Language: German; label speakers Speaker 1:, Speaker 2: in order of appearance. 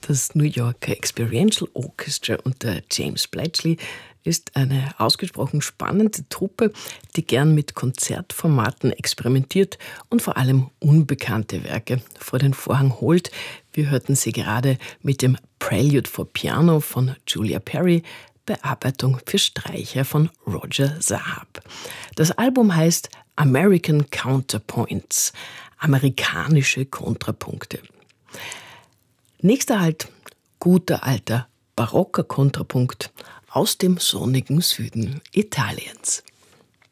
Speaker 1: Das New Yorker Experiential Orchestra unter James Blatchley ist eine ausgesprochen spannende Truppe, die gern mit Konzertformaten experimentiert und vor allem unbekannte Werke vor den Vorhang holt. Wir hörten sie gerade mit dem Prelude for Piano von Julia Perry, Bearbeitung für Streicher von Roger Sahab. Das Album heißt American Counterpoints, amerikanische Kontrapunkte. Nächster Halt, guter alter barocker Kontrapunkt aus dem sonnigen Süden Italiens.